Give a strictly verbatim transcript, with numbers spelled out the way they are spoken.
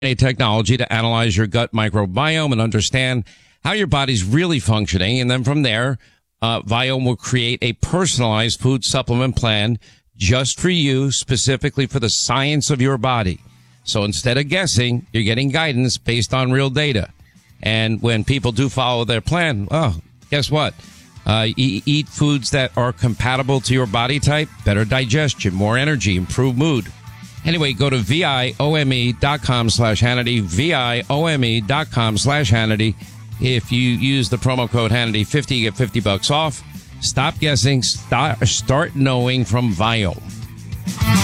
A technology to analyze your gut microbiome and understand how your body's really functioning. And then from there, uh, Viome will create a personalized food supplement plan just for you, specifically for the science of your body. So instead of guessing, you're getting guidance based on real data. And when people do follow their plan, oh, guess what? Uh, e- eat foods that are compatible to your body type, better digestion, more energy, improved mood. Anyway, go to V-I-O-M-E dot com slash Hannity, V-I-O-M-E dot com slash Hannity. If you use the promo code Hannity fifty, you get fifty bucks off. Stop guessing. Start, start knowing from Viome.